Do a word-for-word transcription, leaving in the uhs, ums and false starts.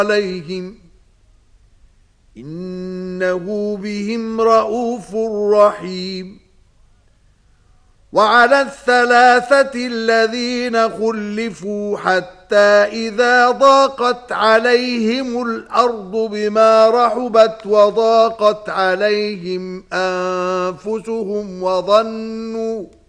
عليهم إنه بهم رؤوف رحيم. وعلى الثلاثة الذين خلفوا حتى إذا ضاقت عليهم الأرض بما رحبت وضاقت عليهم أنفسهم وظنوا